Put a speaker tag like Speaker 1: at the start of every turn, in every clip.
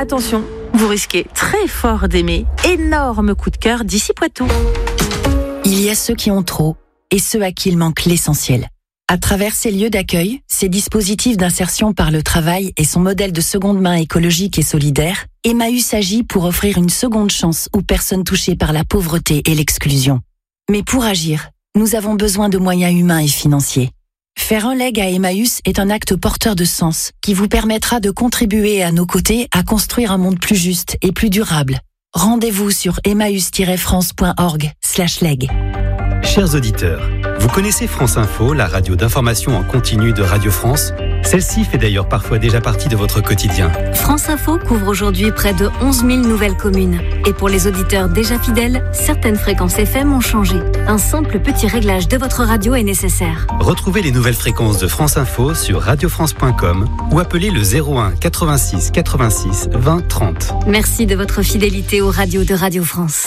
Speaker 1: attention, vous risquez très fort d'aimer. Énorme coup de cœur d'ici Poitou.
Speaker 2: Il y a ceux qui ont trop et ceux à qui il manque l'essentiel. À travers ces lieux d'accueil, ces dispositifs d'insertion par le travail et son modèle de seconde main écologique et solidaire, Emmaüs agit pour offrir une seconde chance aux personnes touchées par la pauvreté et l'exclusion. Mais pour agir, nous avons besoin de moyens humains et financiers. Faire un leg à Emmaüs est un acte porteur de sens qui vous permettra de contribuer à nos côtés à construire un monde plus juste et plus durable. Rendez-vous sur emmaüs-france.org/leg.
Speaker 3: Chers auditeurs, vous connaissez France Info, la radio d'information en continu de Radio France ? Celle-ci fait d'ailleurs parfois déjà partie de votre quotidien.
Speaker 4: France Info couvre aujourd'hui près de 11 000 nouvelles communes. Et pour les auditeurs déjà fidèles, certaines fréquences FM ont changé. Un simple petit réglage de votre radio est nécessaire.
Speaker 3: Retrouvez les nouvelles fréquences de France Info sur radiofrance.com ou appelez le 01 86 86 20 30.
Speaker 4: Merci de votre fidélité aux radios de Radio France.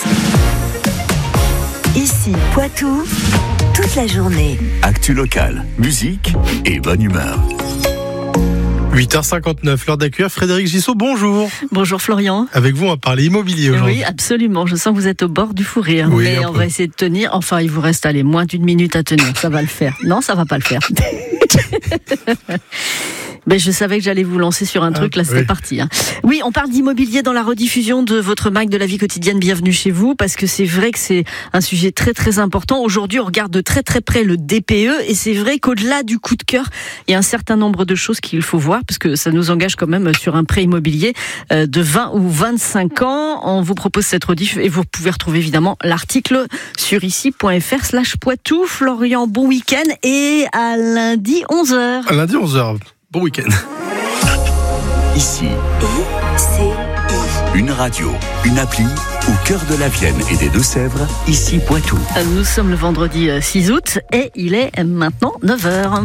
Speaker 5: Ici, Poitou, toute la journée.
Speaker 6: Actu locale, musique et bonne humeur.
Speaker 7: 8h59, l'heure d'accueillir Frédéric Gissot, bonjour.
Speaker 8: Bonjour Florian.
Speaker 7: Avec vous, on va parler immobilier aujourd'hui.
Speaker 8: Oui, absolument. Je sens que vous êtes au bord du fou rire.
Speaker 7: Oui,
Speaker 8: mais on va essayer de tenir. Enfin, il vous reste, moins d'une minute à tenir. Ça va le faire. Non, ça va pas le faire. Mais je savais que j'allais vous lancer sur un truc, là c'était parti. Oui, on parle d'immobilier dans la rediffusion de votre mag de la vie quotidienne, bienvenue chez vous, parce que c'est vrai que c'est un sujet très très important. Aujourd'hui, on regarde de très très près le DPE, et c'est vrai qu'au-delà du coup de cœur, il y a un certain nombre de choses qu'il faut voir, parce que ça nous engage quand même sur un prêt immobilier de 20 ou 25 ans. On vous propose cette rediff, et vous pouvez retrouver évidemment l'article sur ici.fr/Poitou. Florian, bon week-end, et à lundi 11h.
Speaker 7: À lundi 11h. Bon week-end.
Speaker 6: Ici, une radio, une appli au cœur de la Vienne et des Deux-Sèvres, ici Poitou.
Speaker 8: Nous sommes le vendredi 6 août et il est maintenant 9h.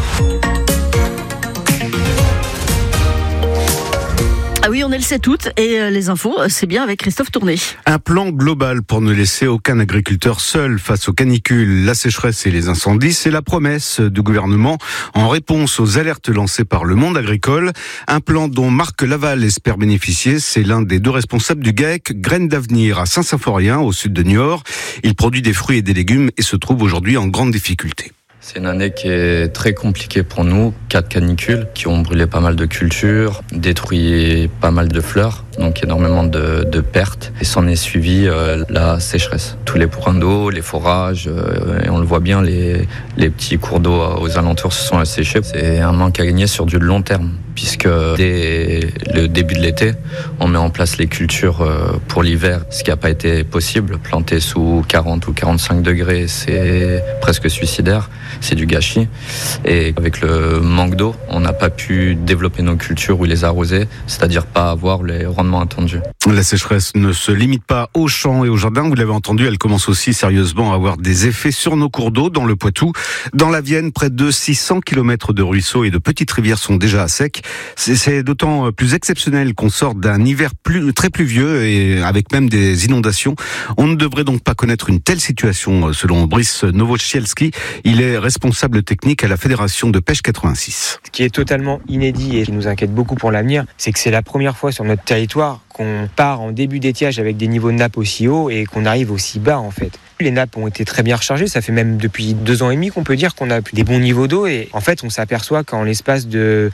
Speaker 8: Ah oui, on est le 7 août et les infos, c'est bien avec Christophe Tourné.
Speaker 9: Un plan global pour ne laisser aucun agriculteur seul face aux canicules, la sécheresse et les incendies, c'est la promesse du gouvernement en réponse aux alertes lancées par le monde agricole. Un plan dont Marc Laval espère bénéficier, c'est l'un des deux responsables du GAEC, Graines d'Avenir à Saint-Symphorien, au sud de Niort. Il produit des fruits et des légumes et se trouve aujourd'hui en grande difficulté.
Speaker 10: C'est une année qui est très compliquée pour nous. 4 canicules qui ont brûlé pas mal de cultures, détruit pas mal de fleurs, donc énormément de pertes. Et s'en est suivi la sécheresse. Tous les points d'eau, les forages, et on le voit bien, les petits cours d'eau aux alentours se sont asséchés. C'est un manque à gagner sur du long terme, puisque dès le début de l'été, on met en place les cultures pour l'hiver, ce qui n'a pas été possible. Planter sous 40 ou 45 degrés, c'est presque suicidaire, c'est du gâchis. Et avec le manque d'eau, on n'a pas pu développer nos cultures ou les arroser, c'est-à-dire pas avoir les rendements attendus.
Speaker 9: La sécheresse ne se limite pas aux champs et aux jardins, vous l'avez entendu, elle commence aussi sérieusement à avoir des effets sur nos cours d'eau dans le Poitou. Dans la Vienne, près de 600 km de ruisseaux et de petites rivières sont déjà à sec. C'est d'autant plus exceptionnel qu'on sort d'un hiver très pluvieux et avec même des inondations. On ne devrait donc pas connaître une telle situation, selon Brice Nowosielski. Il est responsable technique à la Fédération de pêche 86.
Speaker 11: Ce qui est totalement inédit et qui nous inquiète beaucoup pour l'avenir, c'est que c'est la première fois sur notre territoire qu'on part en début d'étiage avec des niveaux de nappe aussi hauts et qu'on arrive aussi bas en fait. Les nappes ont été très bien rechargées, ça fait même depuis 2 ans et demi qu'on peut dire qu'on a des bons niveaux d'eau et en fait on s'aperçoit qu'en l'espace de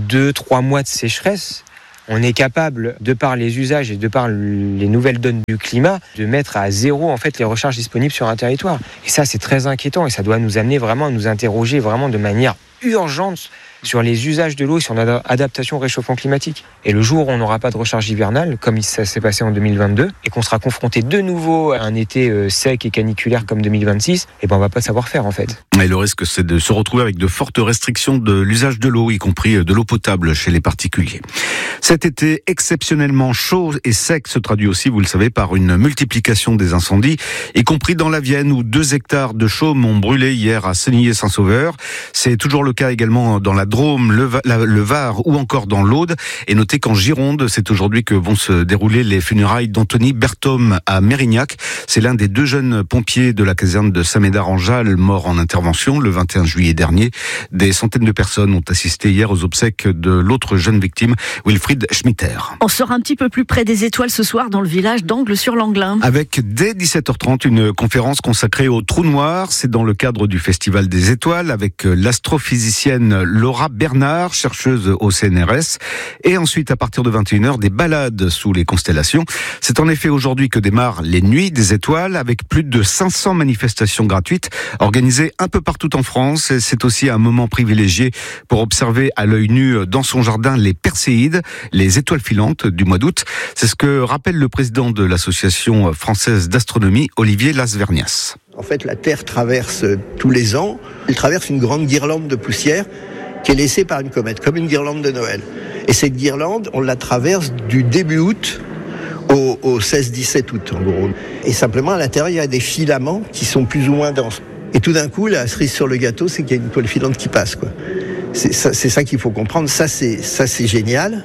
Speaker 11: 2-3 mois de sécheresse, on est capable, de par les usages et de par les nouvelles donnes du climat, de mettre à zéro en fait les recharges disponibles sur un territoire. Et ça c'est très inquiétant et ça doit nous amener vraiment à nous interroger vraiment de manière urgente sur les usages de l'eau et sur l'adaptation au réchauffement climatique. Et le jour où on n'aura pas de recharge hivernale, comme ça s'est passé en 2022, et qu'on sera confronté de nouveau à un été sec et caniculaire comme 2026, on va pas savoir faire en fait.
Speaker 9: Et le risque, c'est de se retrouver avec de fortes restrictions de l'usage de l'eau, y compris de l'eau potable chez les particuliers. Cet été exceptionnellement chaud et sec se traduit aussi, vous le savez, par une multiplication des incendies, y compris dans la Vienne, où 2 hectares de chaume ont brûlé hier à Senillé-Saint-Sauveur. C'est toujours le cas également dans la Drôme, le Var ou encore dans l'Aude. Et notez qu'en Gironde, c'est aujourd'hui que vont se dérouler les funérailles d'Anthony Berthom à Mérignac. C'est l'un des 2 jeunes pompiers de la caserne de Saint-Médard-en-Jalles mort en intervention le 21 juillet dernier. Des centaines de personnes ont assisté hier aux obsèques de l'autre jeune victime, Wilfried Schmitter.
Speaker 8: On sera un petit peu plus près des étoiles ce soir dans le village d'Angles-sur-Langlin.
Speaker 9: Avec dès 17h30 une conférence consacrée au trou noir. C'est dans le cadre du Festival des étoiles avec l'astrophysicienne Laura Bernard, chercheuse au CNRS. Et ensuite, à partir de 21h, des balades sous les constellations. C'est en effet aujourd'hui que démarrent les Nuits des étoiles avec plus de 500 manifestations gratuites organisées un peu partout en France. Et c'est aussi un moment privilégié pour observer à l'œil nu dans son jardin les Perséides, les étoiles filantes du mois d'août. C'est ce que rappelle le président de l'Association française d'astronomie, Olivier Lasvernias.
Speaker 12: En fait, la Terre traverse tous les ans, elle traverse une grande guirlande de poussière qui est laissée par une comète, comme une guirlande de Noël. Et cette guirlande, on la traverse du début août au 16-17 août, en gros. Et simplement, à l'intérieur, il y a des filaments qui sont plus ou moins denses. Et tout d'un coup, la cerise sur le gâteau, c'est qu'il y a une étoile filante qui passe, quoi. C'est ça qu'il faut comprendre. Ça, c'est génial.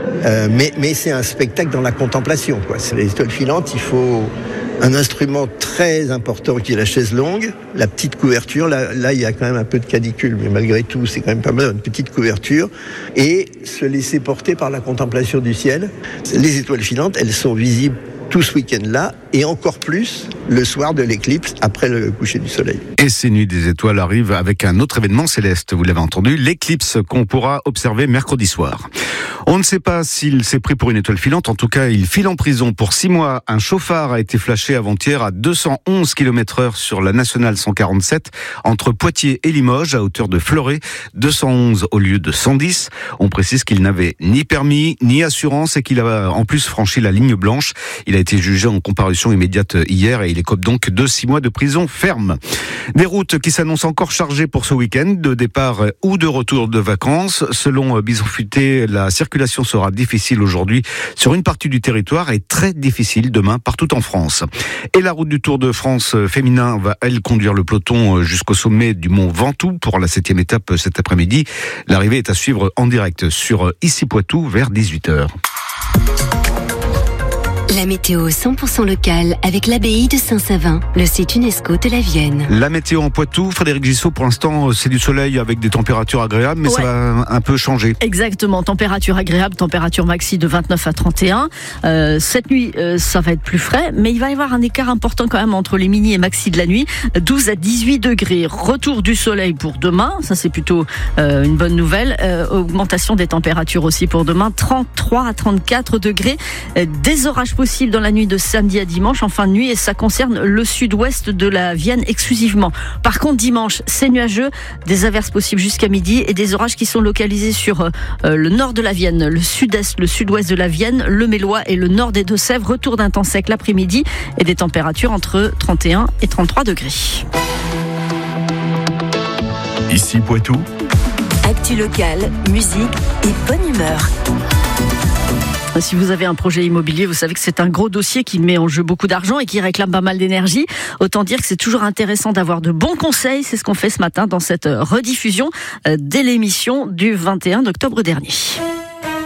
Speaker 12: Mais c'est un spectacle dans la contemplation, quoi. C'est les étoiles filantes, il faut un instrument très important qui est la chaise longue, la petite couverture. Là, il y a quand même un peu de canicule, mais malgré tout, c'est quand même pas mal, une petite couverture. Et se laisser porter par la contemplation du ciel. Les étoiles filantes, elles sont visibles tout ce week-end-là, et encore plus le soir de l'éclipse, après le coucher du soleil.
Speaker 9: Et ces Nuits des étoiles arrivent avec un autre événement céleste, vous l'avez entendu, l'éclipse qu'on pourra observer mercredi soir. On ne sait pas s'il s'est pris pour une étoile filante, en tout cas il file en prison pour 6 mois. Un chauffard a été flashé avant-hier à 211 km/h sur la nationale 147, entre Poitiers et Limoges, à hauteur de Fleuret, 211 au lieu de 110. On précise qu'il n'avait ni permis, ni assurance, et qu'il a en plus franchi la ligne blanche. Il a été jugé en comparution immédiate hier et il écope donc de 6 mois de prison ferme. Des routes qui s'annoncent encore chargées pour ce week-end, de départ ou de retour de vacances. Selon Bison Futé, la circulation sera difficile aujourd'hui sur une partie du territoire et très difficile demain partout en France. Et la route du Tour de France féminin va, elle, conduire le peloton jusqu'au sommet du Mont Ventoux pour la 7e étape cet après-midi. L'arrivée est à suivre en direct sur Issy-Poitou vers 18h.
Speaker 13: La météo 100% locale avec l'abbaye de Saint-Savin, le site UNESCO de la Vienne.
Speaker 9: La météo en Poitou, Frédéric Gissot, pour l'instant c'est du soleil avec des températures agréables, mais ça va un peu changer.
Speaker 8: Exactement, température agréable, température maxi de 29 à 31. Cette nuit, ça va être plus frais, mais il va y avoir un écart important quand même entre les mini et maxi de la nuit. 12 à 18 degrés, retour du soleil pour demain, ça c'est plutôt une bonne nouvelle. Augmentation des températures aussi pour demain, 33 à 34 degrés. Des orages possible dans la nuit de samedi à dimanche en fin de nuit, et ça concerne le sud-ouest de la Vienne exclusivement. Par contre, dimanche, c'est nuageux, des averses possibles jusqu'à midi et des orages qui sont localisés sur le nord de la Vienne, le sud-est, le sud-ouest de la Vienne, le Mélois et le nord des Deux-Sèvres. Retour d'un temps sec l'après-midi et des températures entre 31 et 33 degrés.
Speaker 6: Ici Poitou.
Speaker 5: Actu locale, musique et bonne humeur.
Speaker 8: Si vous avez un projet immobilier, vous savez que c'est un gros dossier qui met en jeu beaucoup d'argent et qui réclame pas mal d'énergie. Autant dire que c'est toujours intéressant d'avoir de bons conseils. C'est ce qu'on fait ce matin dans cette rediffusion dès l'émission du 21 octobre dernier.